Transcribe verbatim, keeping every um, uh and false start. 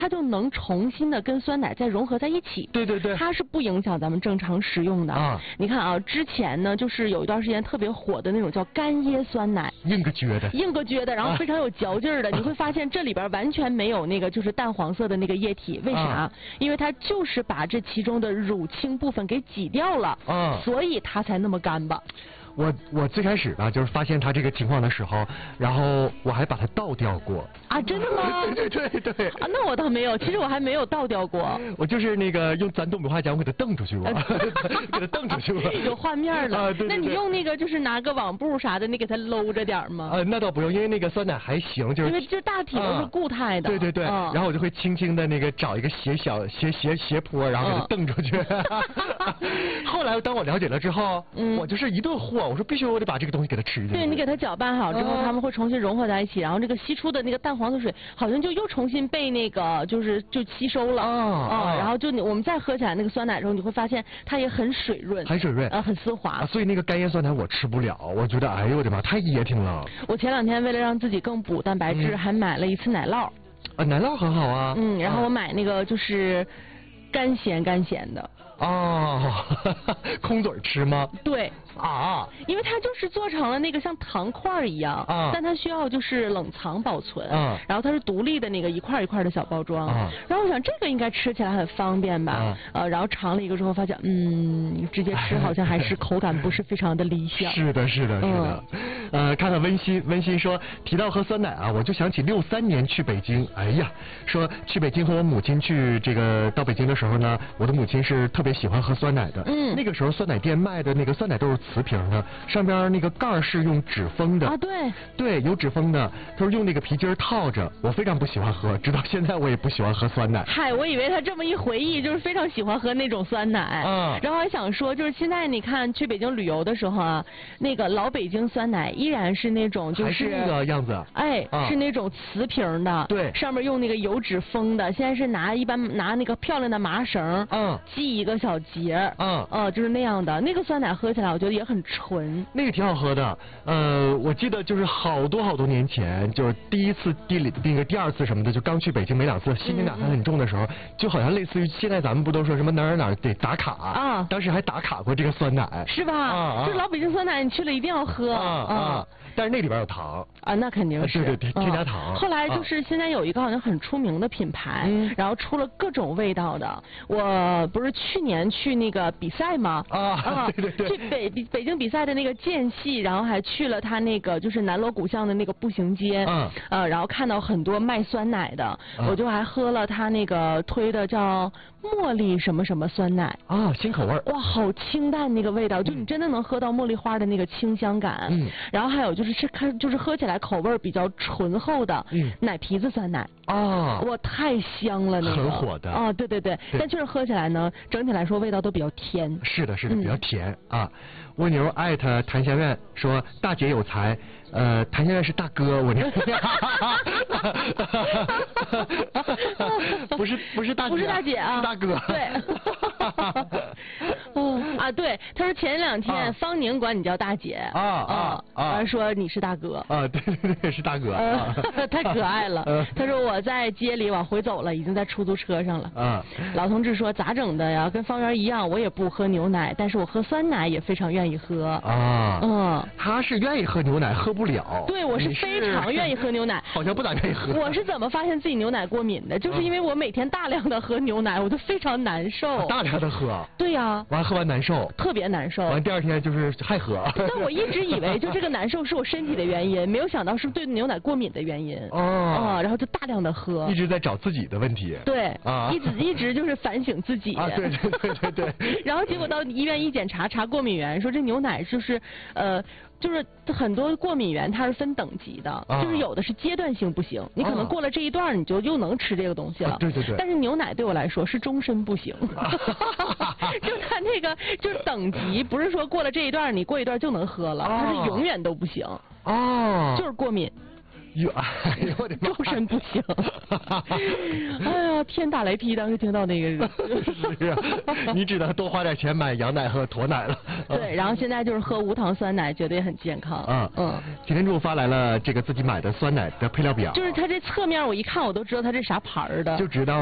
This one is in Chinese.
它就能重新的跟酸奶再融合在一起。 对对对， 它是不影响咱们正常食用的。啊，你看啊，之前呢，就是有一段时间特别火的那种叫干椰酸奶， 硬个撅的， 硬个撅的，然后非常有嚼劲儿的。啊、你会发现这里边完全没有那个就是淡黄色的那个液体，为啥？啊、因为它就是把这其中的乳清部分给挤掉了，啊，所以它才那么干巴。 我我最开始呢，就是发现他这个情况的时候，然后我还把它倒掉过。 啊，真的吗？ 对对对对。 啊，那我倒没有，其实我还没有倒掉过。 我就是那个用咱东北话讲，我给它蹬出去过，给它蹬出去过。 有画面了。啊，对对对。那你用那个就是拿个网布啥的，你给它搂着点吗？ 呃，那倒不用，因为那个酸奶还行，就是因为这大体都是固态的。 对对对。然后我就会轻轻的那个找一个斜小斜斜斜坡，然后给它蹬出去。后来当我了解了之后，我就是一顿和，我说必须我得把这个东西给它吃进去。 对，你给它搅拌好之后，它们会重新融合在一起，然后这个析出的那个淡黄的水好像就又重新被那个就是就吸收了啊，然后就你我们再喝起来那个酸奶的时候，你会发现它也很水润， 很水润啊，很丝滑。 所以那个干椰酸奶我吃不了，我觉得哎呦我的妈，太噎挺了。 我前两天为了让自己更补蛋白质，还买了一次奶酪。 啊，奶酪很好啊。 嗯，然后我买那个就是干咸干咸的。 哦，空嘴吃吗？ 对啊， 因为它就是做成了那个像糖块一样，啊，但它需要就是冷藏保存，啊，然后它是独立的那个一块一块的小包装，啊，然后我想这个应该吃起来很方便吧，啊，呃，然后尝了一个之后发现，嗯，直接吃好像还是口感不是非常的理想。 是的，是的，是的。嗯、呃，看看温馨，温馨说提到喝酸奶啊，我就想起六三年去北京，哎呀，说去北京和我母亲去这个到北京的时候呢，我的母亲是特别喜欢喝酸奶的，嗯，那个时候酸奶店卖的那个酸奶都是瓷瓶的，上边那个盖是用纸封的啊， 对， 对，有纸封的，他说用那个皮筋套着，我非常不喜欢喝，直到现在我也不喜欢喝酸奶。 嗨，我以为他这么一回忆，就是非常喜欢喝那种酸奶，嗯，然后还想说，就是现在你看去北京旅游的时候啊，那个老北京酸奶依然是那种就是还是那个样子， 哎，啊、是那种瓷瓶的， 对， 上面用那个油纸封的，现在是拿一般拿那个漂亮的麻绳，嗯，系一个小结，嗯，呃，就是那样的，那个酸奶喝起来我觉得也很纯， 那个挺好喝的，呃，我记得就是好多好多年前，就是第一次、第那个第二次什么的，就刚去北京没两次，心情感还很重的时候，嗯、就好像类似于现在咱们不都说什么哪儿哪儿得打卡啊，当时还打卡过这个酸奶， 是吧？啊，就是老北京酸奶，你去了一定要喝啊啊！但是那里边有糖啊，那肯定是对对对，添加糖。 后来就是现在有一个好像很出名的品牌，然后出了各种味道的。我不是去年去那个比赛吗？ 啊，对对对， 去北北京比赛的那个间隙，然后还去了他那个就是南锣鼓巷的那个步行街，嗯，呃，然后看到很多卖酸奶的，我就还喝了他那个推的叫茉莉什么什么酸奶啊，新口味， 哇，好清淡那个味道，就你真的能喝到茉莉花的那个清香感，嗯，然后还有就是吃看就是喝起来口味比较醇厚的，嗯，奶皮子酸奶啊，哇，太香了，那个很火的啊，对对对，但确实喝起来呢，整体来说味道都比较甜， 是的，是的，比较甜啊。蜗牛艾特谭香苑说大姐有才，呃，谭香苑是大哥，我这不是不是大姐， 不是大姐啊， 是大哥， 对。嗯啊，对，他说前两天、啊、方宁管你叫大姐啊啊啊，说你是大哥啊，对对对，是大哥，啊、 太可爱了。啊、他说我在街里往回走了，已经在出租车上了。啊，老同志说咋整的呀？跟方圆一样，我也不喝牛奶，但是我喝酸奶也非常愿意喝。啊，嗯， 他是愿意喝牛奶，喝不了。 对，我是非常愿意喝牛奶， 好像不咋愿意喝。 我是怎么发现自己牛奶过敏的？就是因为我每天大量的喝牛奶，我就非常难受。 啊、大量的喝。 对呀、啊。 完喝完难受。 特别难受。 完第二天就是还喝。 但我一直以为就这个难受是我身体的原因，没有想到是对牛奶过敏的原因。哦。啊，然后就大量的喝。 一直在找自己的问题。 对。啊。一直一直就是反省自己。 啊，对对对对对。 然后结果到医院一检查，查过敏源，说这牛奶就是呃。就是很多过敏源它是分等级的，啊、就是有的是阶段性不行，你可能过了这一段你就又能吃这个东西了。 啊、对对对。 但是牛奶对我来说是终身不行，就它那个就是等级，不是说过了这一段你过一段就能喝了，啊、它是永远都不行。哦。就是过敏。 哟，哎呦我的妈！ 终身不行。哎呀， 要天打雷劈，当时听到那个。 是啊，你只能多花点钱买羊奶和驼奶了。 对，然后现在就是喝无糖酸奶，觉得也很健康。嗯嗯。 擎天柱发来了这个自己买的酸奶的配料表， 就是它这侧面我一看我都知道它这啥牌的， 就知道。